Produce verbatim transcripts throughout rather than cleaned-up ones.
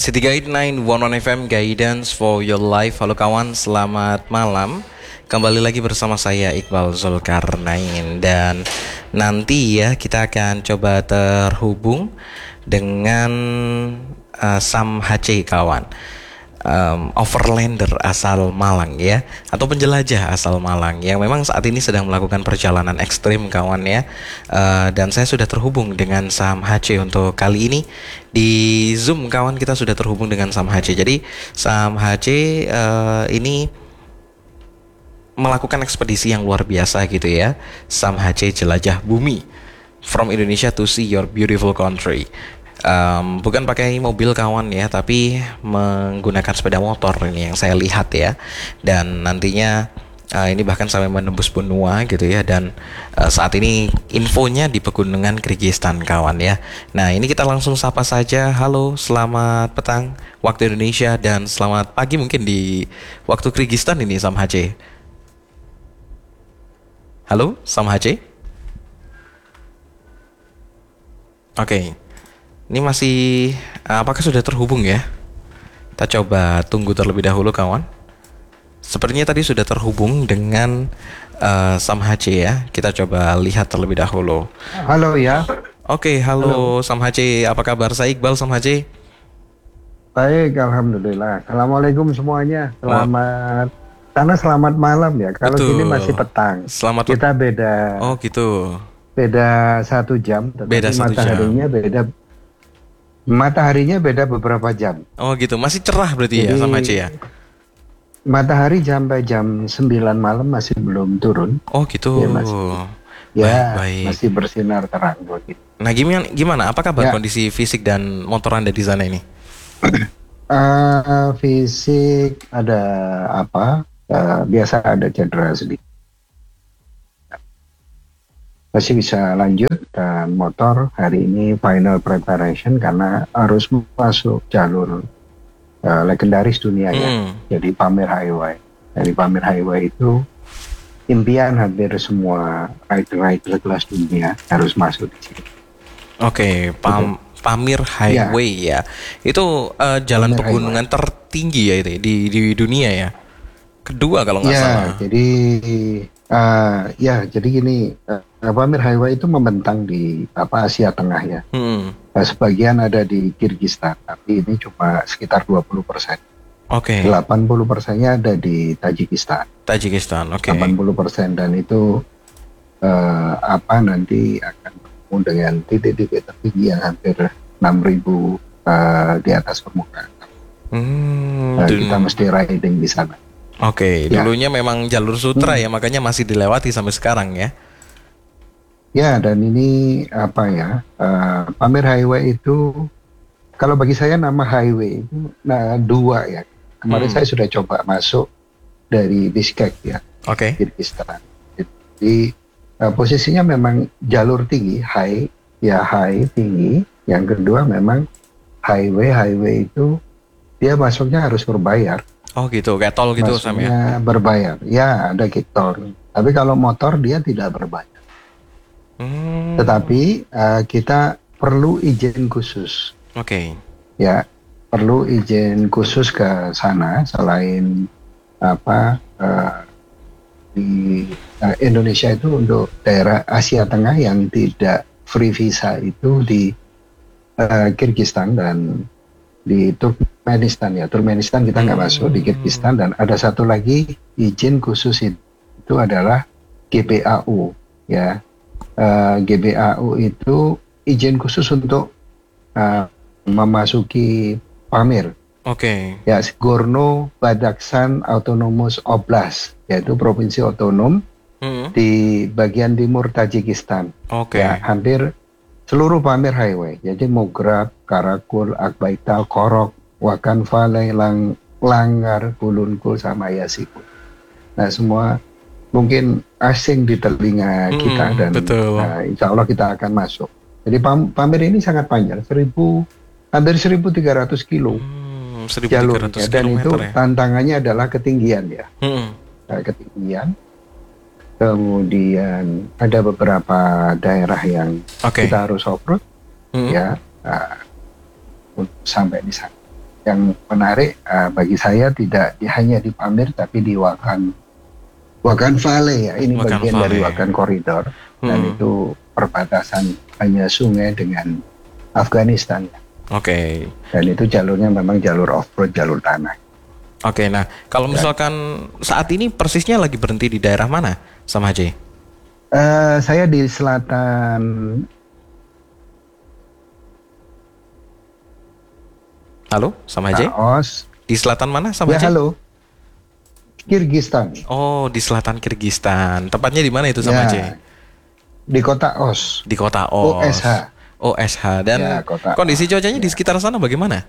City Guide sembilan satu satu F M Guidance for your life. Halo kawan, selamat malam. Kembali lagi bersama saya Iqbal Zulkarnain. Dan nanti ya kita akan coba terhubung dengan uh, Sam H C kawan, um, overlander asal Malang ya, atau penjelajah asal Malang yang memang saat ini sedang melakukan perjalanan ekstrim kawan ya. Uh, dan saya sudah terhubung dengan Sam H C untuk kali ini di Zoom kawan. Kita sudah terhubung dengan Sam H C. Jadi Sam H C uh, ini melakukan ekspedisi yang luar biasa gitu ya. Sam H C jelajah bumi, from Indonesia to see your beautiful country. Um, bukan pakai mobil kawan ya, tapi menggunakan sepeda motor ini yang saya lihat ya. Dan nantinya uh, ini bahkan sampai menembus benua gitu ya. Dan uh, saat ini infonya di pegunungan Kyrgyzstan kawan ya. Nah ini kita langsung sapa saja. Halo, selamat petang waktu Indonesia dan selamat pagi mungkin di waktu Kyrgyzstan ini Sam H C. Halo, Sam H C. Oke, okay. Ini masih, apakah sudah terhubung ya? Kita coba tunggu terlebih dahulu kawan. Sepertinya tadi sudah terhubung dengan uh, Sam H C ya. Kita coba lihat terlebih dahulu. Halo ya. Oke, okay, halo, halo Sam H C. Apa kabar? Saya Iqbal, Sam H C. Baik, alhamdulillah. Assalamualaikum semuanya. Selamat. Oh. Karena selamat malam ya. Kalau Betul. Sini masih petang. Selamat. Kita beda. Oh gitu. Beda satu jam. Tetapi beda satu mataharinya jam. beda. Mataharinya beda beberapa jam. Oh gitu. Masih cerah berarti. Jadi, ya sama H C ya. Matahari sampai jam sembilan malam masih belum turun. Oh gitu. Ya, masih, ya baik, baik. Masih bersinar terang begitu. Nah gimana? Gimana? Apa kabar ya. Kondisi fisik dan motor Anda di sana ini? uh, fisik ada apa? Uh, biasa ada cedera sedikit. Masih bisa lanjut. Dan motor hari ini final preparation karena harus masuk jalur uh, legendaris dunia ya. Hmm. Jadi Pamir Highway. Dari Pamir Highway itu impian hampir semua rider-rider kelas dunia harus masuk di sini. Oke, okay, Pam gitu. Pamir Highway ya. ya. Itu uh, jalan Pamir pegunungan Highway. Tertinggi ya itu di di dunia ya. Kedua kalau nggak ya, salah. Jadi uh, ya jadi gini, uh, Pamir Highway itu membentang di apa Asia Tengah ya. Hmm. Uh, sebagian ada di Kyrgyzstan, tapi ini cuma sekitar dua puluh persen. Oke. Okay. delapan puluh persennya ada di Tajikistan. Tajikistan, oke. Okay. delapan puluh persen dan itu uh, apa nanti akan bertemu dengan titik-titik tertinggi yang hampir enam ribu uh, di atas permukaan. Hmm, uh, kita mesti riding di sana. Oke, okay, ya. Dulunya memang jalur sutra hmm. ya, makanya masih dilewati sampai sekarang ya. Ya, dan ini apa ya, uh, Pamir Highway itu, kalau bagi saya nama highway itu nah, dua ya. Kemarin hmm. saya sudah coba masuk dari Bishkek ya, okay. Kyrgyzstan. Jadi uh, posisinya memang jalur tinggi, high, ya high, tinggi. Yang kedua memang highway, highway itu dia masuknya harus berbayar. Oh gitu, kayak tol gitu Sam ya? Berbayar, ya ada tol. Tapi kalau motor dia tidak berbayar. Hmm. Tetapi uh, kita perlu izin khusus. Oke. Okay. Ya, perlu izin khusus ke sana selain apa uh, di uh, Indonesia itu untuk daerah Asia Tengah yang tidak free visa itu di uh, Kyrgyzstan dan di Turkmenistan ya. Turkmenistan kita nggak hmm. masuk, di Kyrgyzstan. Dan ada satu lagi izin khusus itu, itu adalah G B A U ya. Uh, G B A U itu izin khusus untuk uh, memasuki Pamir. Oke. Okay. Ya, Gorno Badakhshan Autonomous Oblast, yaitu provinsi otonom hmm. di bagian timur Tajikistan. Oke. Okay. Ya, hampir seluruh Pamir Highway, jadi Mograb, Karakul, Akbaital, Korok, Wakan Valley, Lang, Langgar, Kulunkul, sama Yasikul. Nah semua mungkin asing di telinga hmm, kita dan nah, insya Allah kita akan masuk. Jadi Pam, Pamir ini sangat panjang, seribu, hampir seribu tiga ratus kilo hmm, jalurnya, dan itu ya? Tantangannya adalah ketinggian ya, hmm. nah, ketinggian. Kemudian ada beberapa daerah yang okay. kita harus off-road hmm. ya uh, untuk sampai di sana. yang menarik uh, bagi saya tidak di, hanya di Pamir tapi di Wakan Wakan Valley ya. Ini Wakan bagian Valley. dari Wakan Koridor dan Hmm. itu perbatasan hanya sungai dengan Afghanistan. Oke. Okay. Dan itu jalurnya memang jalur off-road, jalur tanah. Oke, nah kalau misalkan saat ini persisnya lagi berhenti di daerah mana, Sam Haji? Uh, saya di selatan. Halo, Sam Haji? Laos. Di selatan mana, Sam Ya Haji? halo. Kirgistan. Oh, di selatan Kirgistan. Tepatnya di mana itu, Sam Ya, Haji? di kota Osh. Di kota Osh. O S H. O S H. Dan Ya, kota kondisi Osh. cuacanya di Ya. sekitar sana bagaimana?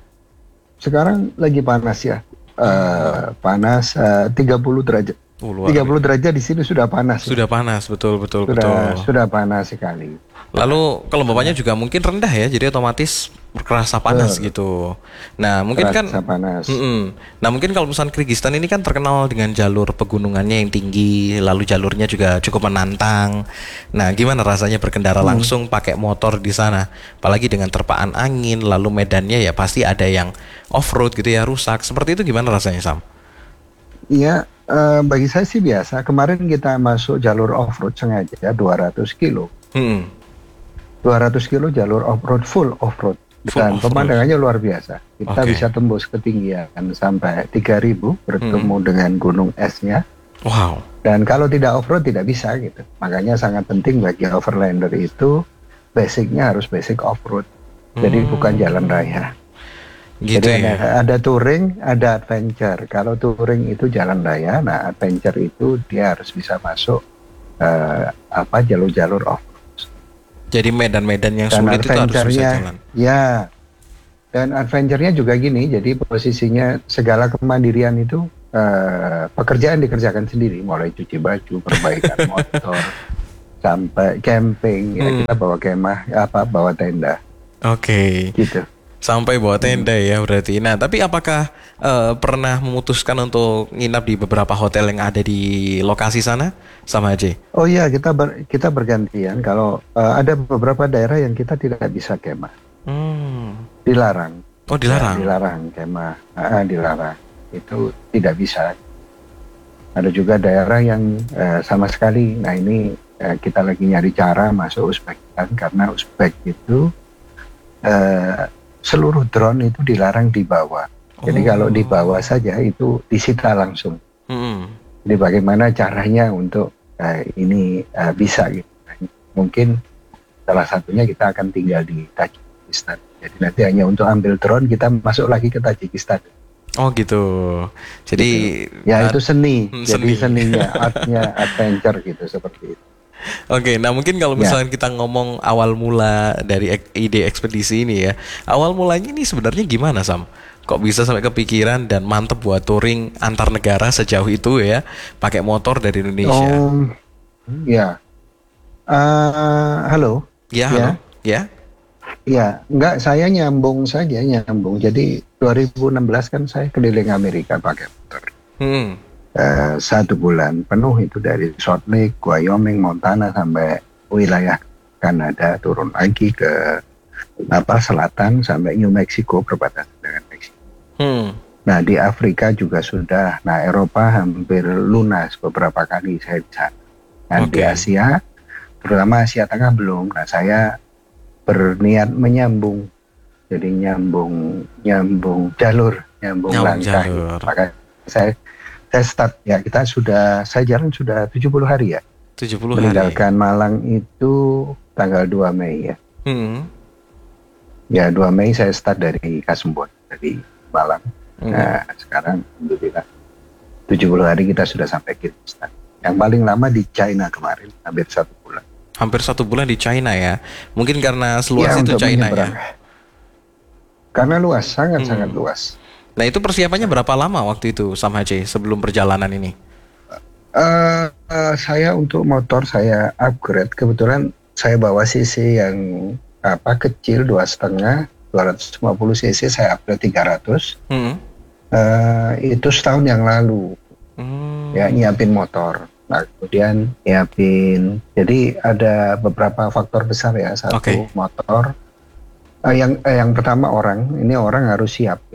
Sekarang lagi panas ya. Uh, panas uh, tiga puluh derajat. Oh, luar tiga puluh derajat di sini sudah panas. Sudah panas, betul, betul, sudah, betul. sudah panas sekali. Lalu kelembabannya juga mungkin rendah ya, jadi otomatis kerasa panas Betul. gitu. Nah mungkin kan, Terasa panas. Mm-mm. Nah mungkin kalau misalnya Kirgistan ini kan terkenal dengan jalur pegunungannya yang tinggi, lalu jalurnya juga cukup menantang. Nah gimana rasanya berkendara Hmm. langsung pakai motor di sana, apalagi dengan terpaan angin, lalu medannya ya pasti ada yang off road gitu ya, rusak. Seperti itu gimana rasanya, Sam? Iya, eh, bagi saya sih biasa. Kemarin kita masuk jalur off-road sengaja dua ratus kilo. Hmm. dua ratus kilo jalur off-road, full off-road. Full Dan off-road. pemandangannya luar biasa. Kita Oke. bisa tembus ketinggian sampai tiga ribu bertemu Hmm. dengan gunung esnya. Wow. Dan kalau tidak off-road tidak bisa gitu. Makanya sangat penting bagi overlander itu basicnya harus basic off-road. Jadi Hmm. bukan jalan raya. Gitu Jadi ya. ada, ada touring, ada adventure. Kalau touring itu jalan raya, nah adventure itu dia harus bisa masuk eh, apa jalur-jalur off. Jadi medan-medan yang Dan sulit itu harus bisa adventure-nya, jalan. ya. Dan adventure-nya juga gini, jadi posisinya segala kemandirian itu eh, pekerjaan dikerjakan sendiri, mulai cuci baju, perbaikan motor, sampai camping, ya Hmm. kita bawa kemah, apa bawa tenda, Oke. gitu. Sampai bawa tenda ya berarti. Nah, tapi apakah eh, pernah memutuskan untuk nginap di beberapa hotel yang ada di lokasi sana, sama aja? Oh iya, kita ber, kita bergantian. Kalau eh, ada beberapa daerah yang kita tidak bisa kemah, Hmm. dilarang. Oh, dilarang. Ya, dilarang kemah, Ah, dilarang. Itu tidak bisa. Ada juga daerah yang eh, sama sekali. Nah ini eh, kita lagi nyari cara masuk Uzbekistan karena Uzbek itu eh, seluruh drone itu dilarang dibawa. Jadi Oh. kalau dibawa saja itu disita langsung. Hmm. Jadi bagaimana caranya untuk eh, ini eh, bisa gitu. Mungkin salah satunya kita akan tinggal di Tajikistan. Jadi nanti hanya untuk ambil drone kita masuk lagi ke Tajikistan. Oh gitu. Jadi Ya uh, itu seni. hmm, Jadi seni. seninya, artnya adventure gitu seperti itu. Oke, nah mungkin kalau Ya. misalnya kita ngomong awal mula dari ek- ide ekspedisi ini ya, awal mulanya ini sebenarnya gimana, Sam? Kok bisa sampai kepikiran dan mantep buat touring antar negara sejauh itu ya, pakai motor dari Indonesia? Oh, ya. Eh, halo. Ya, halo. Ya. Ya, enggak, saya nyambung saja, nyambung. Jadi dua ribu enam belas kan saya keliling Amerika pakai motor. Hmm. Eh, satu bulan penuh itu dari Salt Lake, Wyoming, Montana sampai wilayah Kanada, turun lagi ke apa selatan sampai New Mexico perbatasan dengan Meksiko. Hmm. Nah di Afrika juga sudah, nah Eropa hampir lunas beberapa kali saya di sana. Dan di Oke. Asia, terutama Asia Tengah belum. Nah saya berniat menyambung, jadi nyambung nyambung jalur, nyambung, Nyambung langkah. jalur. Maka saya saya start ya kita sudah saya jalan sudah tujuh puluh hari ya. tujuh puluh hari. Meninggalkan Malang itu tanggal dua Mei ya. Hmm. Ya dua Mei saya start dari Kasembon, dari Malang. Hmm. Nah sekarang alhamdulillah tujuh puluh hari kita sudah sampai Kirgistan. Yang paling lama di China kemarin, hampir satu bulan. Hampir satu bulan di China ya. Mungkin karena seluas Ya, itu untuk China menyeberang. ya. Karena luas, sangat-sangat Hmm. luas. Nah itu persiapannya berapa lama waktu itu, Sam Haji, sebelum perjalanan ini? Eh, eh, saya untuk motor saya upgrade, kebetulan saya bawa cc yang apa kecil dua setengah, dua ratus lima puluh cc saya upgrade tiga ratus. Hmm. Eh, itu setahun yang lalu Hmm. ya nyiapin motor. Nah kemudian nyiapin, jadi ada beberapa faktor besar ya. Satu Oke. motor. Eh, yang eh, yang pertama orang, ini orang harus siap gitu.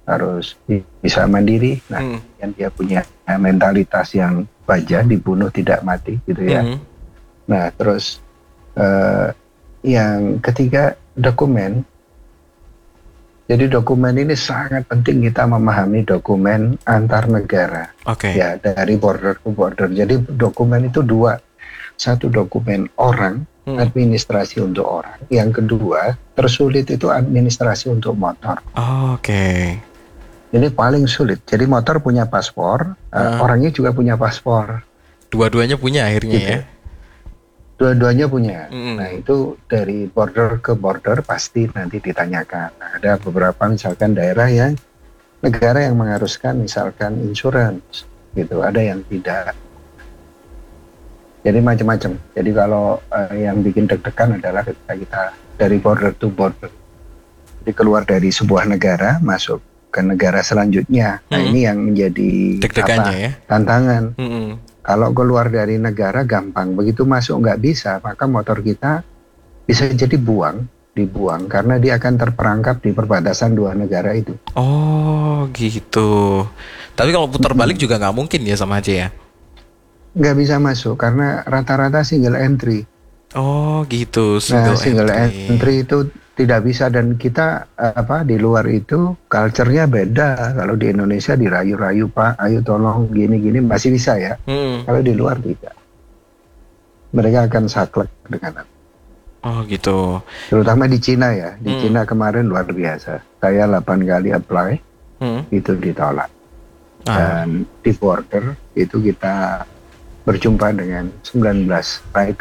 harus bisa mandiri. Nah, Hmm. yang dia punya mentalitas yang baja, dibunuh tidak mati gitu ya. Hmm. Nah, terus eh, yang ketiga dokumen. Jadi dokumen ini sangat penting, kita memahami dokumen antar negara. Oke. Ya, dari border ke border. Jadi dokumen itu dua. Satu dokumen orang, Hmm. administrasi untuk orang. Yang kedua, tersulit itu administrasi untuk motor. Oke. Ini paling sulit. Jadi motor punya paspor, uh, Ah. orangnya juga punya paspor. Dua-duanya punya akhirnya Gitu. ya. Dua-duanya punya. Mm. Nah, itu dari border ke border pasti nanti ditanyakan. Nah, ada beberapa misalkan daerah yang negara yang mengharuskan misalkan insurance gitu, ada yang tidak. Jadi macam-macam. Jadi kalau uh, yang bikin deg-degan adalah ketika kita dari border to border. Jadi keluar dari sebuah negara masuk ke negara selanjutnya. Nah, Mm. ini yang menjadi Deg-degannya apa, ya. tantangan. Mm-mm. Kalau keluar dari negara gampang, begitu masuk nggak bisa, maka motor kita bisa jadi buang, dibuang karena dia akan terperangkap di perbatasan dua negara itu. Oh gitu. Tapi kalau putar balik juga nggak mungkin ya sama aja ya. Nggak bisa masuk karena rata-rata single entry. Oh gitu, Nah, single, single entry. entry itu tidak bisa, dan kita eh, apa di luar itu culture-nya beda. Kalau di Indonesia dirayu-rayu, Pak, ayo tolong gini-gini masih bisa ya. Hmm. Kalau di luar tidak. Mereka akan saklek dengan aku. Oh gitu. Terutama di Cina ya. Di Hmm. Cina kemarin luar biasa. Saya delapan kali apply, Hmm. itu ditolak. Ah. Dan di border itu kita berjumpa dengan sembilan belas right.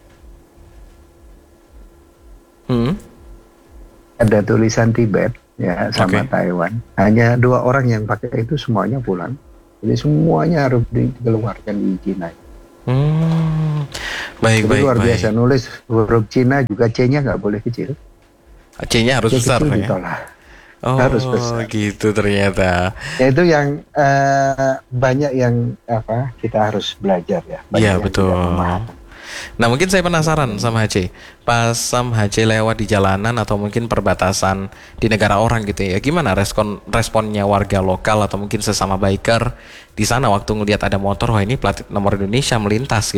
Hmm. Ada tulisan Tibet ya sama Oke. Taiwan. Hanya dua orang yang pakai itu, semuanya pulang. Jadi semuanya harus dikeluarkan di Cina. Hmm. Baik, Jadi baik, luar baik. biasa, nulis huruf Cina juga C-nya nggak boleh kecil. C-nya harus C besar kecil ya. ditolak. Oh harus besar. gitu ternyata. Ya, itu yang eh, banyak yang apa kita harus belajar ya. Banyak Iya yang betul. tidak memahami. Nah mungkin saya penasaran sama H C. Pas Sam H C lewat di jalanan atau mungkin perbatasan di negara orang gitu ya, gimana respon responnya warga lokal atau mungkin sesama biker di sana waktu ngelihat ada motor, wah ini plat nomor Indonesia melintas gitu.